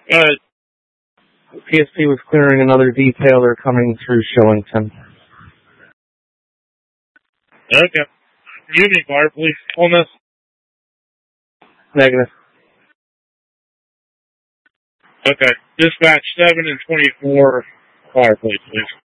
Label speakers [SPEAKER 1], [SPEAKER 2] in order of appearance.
[SPEAKER 1] PSP was clearing another detailer coming through Shillington.
[SPEAKER 2] Okay. Union fire, please. On this.
[SPEAKER 1] Negative.
[SPEAKER 2] Okay. Dispatch 7 and 24. Fire, please.